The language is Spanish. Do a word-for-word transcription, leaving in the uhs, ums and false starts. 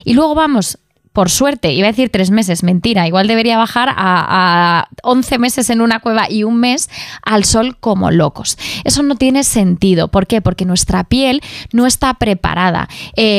Y luego vamos, por suerte, iba a decir tres meses, mentira, igual debería bajar a, a once meses en una cueva y un mes al sol como locos. Eso no tiene sentido. ¿Por qué? Porque nuestra piel no está preparada. Eh,